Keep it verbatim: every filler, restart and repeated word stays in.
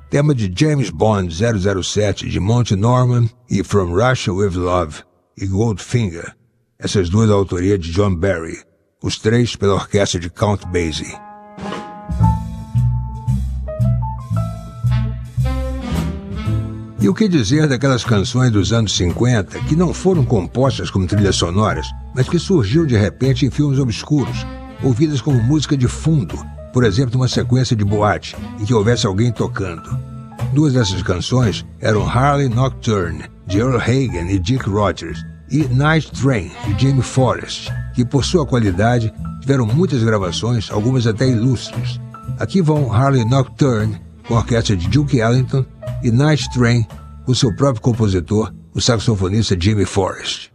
tema de James Bond zero zero sete de Monty Norman e From Russia with Love e Goldfinger, essas duas da autoria de John Barry, os três pela orquestra de Count Basie. E o que dizer daquelas canções dos anos cinquenta que não foram compostas como trilhas sonoras, mas que surgiam de repente em filmes obscuros, ouvidas como música de fundo, por exemplo, numa sequência de boate em que houvesse alguém tocando. Duas dessas canções eram Harley Nocturne, de Earl Hagen e Dick Rodgers, e Night Train, de Jimmy Forrest, que por sua qualidade tiveram muitas gravações, algumas até ilustres. Aqui vão Harley Nocturne, com a orquestra de Duke Ellington, e Night Train, com seu próprio compositor, o saxofonista Jimmy Forrest.